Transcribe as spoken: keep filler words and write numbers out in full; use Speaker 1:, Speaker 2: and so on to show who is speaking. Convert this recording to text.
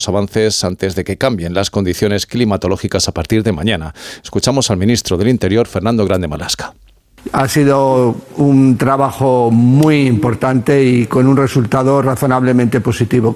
Speaker 1: avances antes de que cambien las condiciones climatológicas a partir de mañana. Escuchamos al ministro del Interior, Fernando Grande Marlaska.
Speaker 2: Ha sido un trabajo muy importante y con un resultado razonablemente positivo.